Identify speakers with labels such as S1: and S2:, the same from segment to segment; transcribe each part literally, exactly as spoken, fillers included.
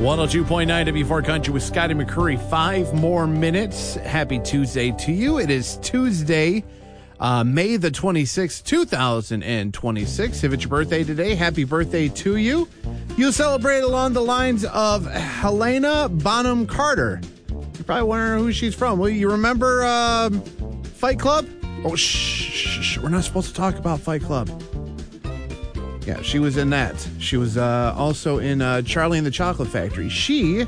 S1: one oh two point nine W four Country with Scotty McCurry. Five more minutes. Happy Tuesday to you. It is Tuesday, uh, May the twenty-sixth, two thousand twenty-six. If it's your birthday today, happy birthday to you. You'll celebrate along the lines of Helena Bonham Carter. You're probably wondering who she's from. Well, you remember uh, Fight Club? Oh, shh, shh, shh. We're not supposed to talk about Fight Club. Yeah, she was in that. She was uh, also in uh, Charlie and the Chocolate Factory. She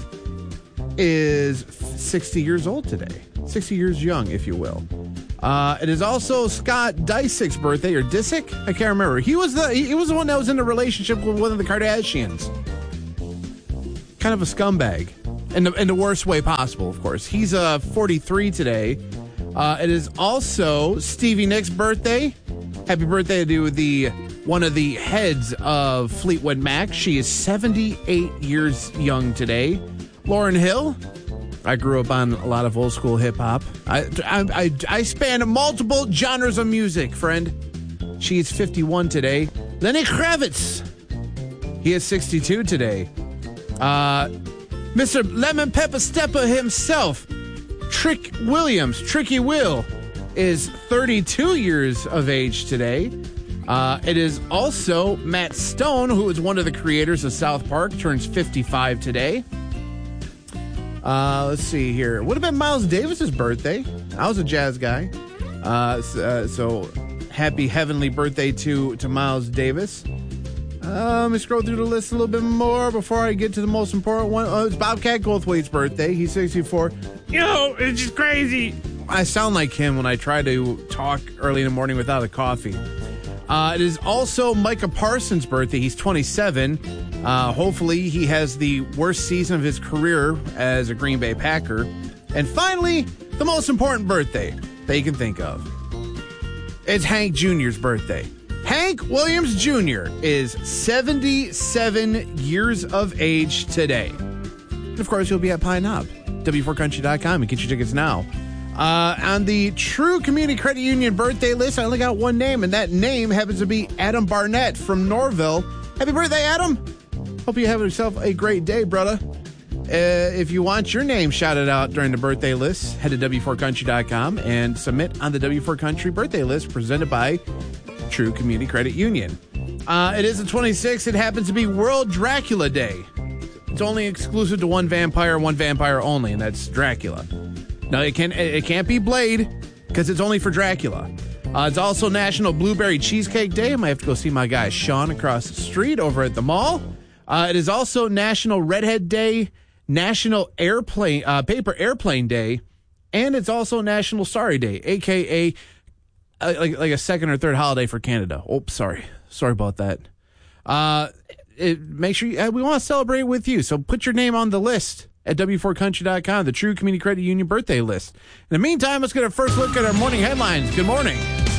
S1: is sixty years old today. sixty years young, if you will. Uh, it is also Scott Disick's birthday, or Disick? I can't remember. He was the he was the one that was in a relationship with one of the Kardashians. Kind of a scumbag. In the, in the worst way possible, of course. He's uh, forty-three today. Uh, it is also Stevie Nicks' birthday. Happy birthday to the one of the heads of Fleetwood Mac. She is seventy-eight years young today. Lauryn Hill. I grew up on a lot of old school hip hop. I, I, I, I span multiple genres of music, friend. She is fifty-one today. Lenny Kravitz. He is sixty-two today. Uh, Mister Lemon Pepper Stepper himself, Trick Williams, Tricky Will, is thirty-two years of age today. Uh, it is also Matt Stone, who is one of the creators of South Park, turns fifty-five today. Uh, let's see here. Would have been Miles Davis's birthday. I was a jazz guy. Uh, so, uh, so happy heavenly birthday to, to Miles Davis. Uh, let me scroll through the list a little bit more before I get to the most important one. Oh, it's Bobcat Goldthwait's birthday. He's sixty-four. You know, it's just crazy. I sound like him when I try to talk early in the morning without a coffee. Uh, it is also Micah Parsons' birthday. He's twenty-seven. Uh, hopefully, he has the worst season of his career as a Green Bay Packer. And finally, the most important birthday that you can think of. It's Hank Junior's birthday. Hank Williams Junior is seventy-seven years of age today. And of course, he'll be at Pine Knob. W four country dot com and get your tickets now. Uh, on the True Community Credit Union birthday list, I only got one name, and that name happens to be Adam Barnett from Norville. Happy birthday, Adam. Hope you have yourself a great day, brother. Uh, if you want your name shouted out during the birthday list, head to W four country dot com and submit on the W four Country birthday list presented by True Community Credit Union. Uh, it is the twenty-sixth. It happens to be World Dracula Day. It's only exclusive to one vampire, one vampire only, and that's Dracula. No, it can't, it can't be Blade because it's only for Dracula. Uh, it's also National Blueberry Cheesecake Day. I might have to go see my guy Sean across the street over at the mall. Uh, it is also National Redhead Day, National Airplane uh, Paper Airplane Day, and it's also National Sorry Day, a k a Uh, like like a second or third holiday for Canada. Oh, sorry. Sorry about that. Uh, it, make sure you, uh, we want to celebrate with you. So put your name on the list at W four country dot com, the True Community Credit Union birthday list. In the meantime, let's get a first look at our morning headlines. Good morning.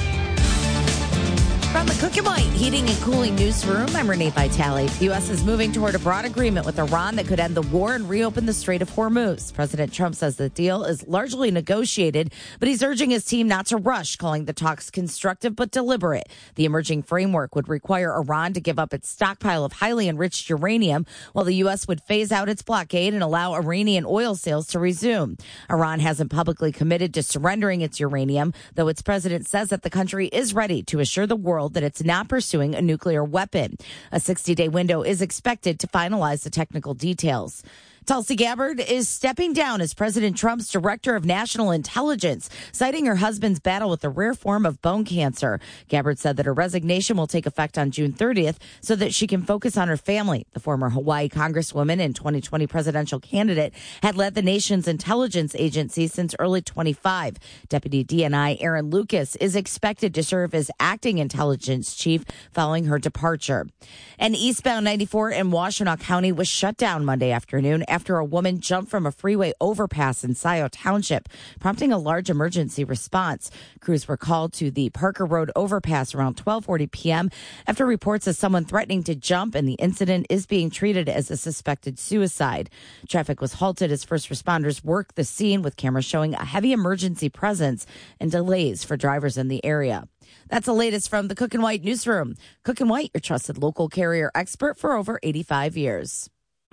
S2: From the Cook and White Heating and Cooling Newsroom, I'm Renee Vitale. The U S is moving toward a broad agreement with Iran that could end the war and reopen the Strait of Hormuz. President Trump says the deal is largely negotiated, but he's urging his team not to rush, calling the talks constructive but deliberate. The emerging framework would require Iran to give up its stockpile of highly enriched uranium, while the U S would phase out its blockade and allow Iranian oil sales to resume. Iran hasn't publicly committed to surrendering its uranium, though its president says that the country is ready to assure the world that it's not pursuing a nuclear weapon. A sixty-day window is expected to finalize the technical details. Tulsi Gabbard is stepping down as President Trump's Director of National Intelligence, citing her husband's battle with a rare form of bone cancer. Gabbard said that her resignation will take effect on June thirtieth so that she can focus on her family. The former Hawaii Congresswoman and twenty twenty presidential candidate had led the nation's intelligence agency since early twenty-five. Deputy D N I Aaron Lucas is expected to serve as acting intelligence chief following her departure. And eastbound ninety-four in Washtenaw County was shut down Monday afternoon after a woman jumped from a freeway overpass in Scioto Township, prompting a large emergency response. Crews were called to the Parker Road overpass around twelve forty p.m. after reports of someone threatening to jump, and the incident is being treated as a suspected suicide. Traffic was halted as first responders worked the scene, with cameras showing a heavy emergency presence and delays for drivers in the area. That's the latest from the Cook and White Newsroom. Cook and White, your trusted local carrier expert for over eighty-five years.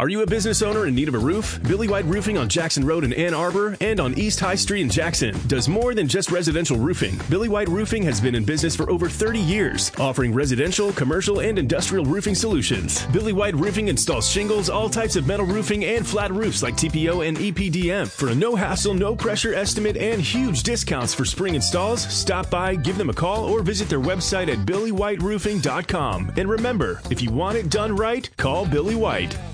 S3: Are you a business owner in need of a roof? Billy White Roofing on Jackson Road in Ann Arbor and on East High Street in Jackson does more than just residential roofing. Billy White Roofing has been in business for over thirty years, offering residential, commercial, and industrial roofing solutions. Billy White Roofing installs shingles, all types of metal roofing, and flat roofs like T P O and E P D M. For a no-hassle, no-pressure estimate and huge discounts for spring installs, stop by, give them a call, or visit their website at billy white roofing dot com. And remember, if you want it done right, call Billy White.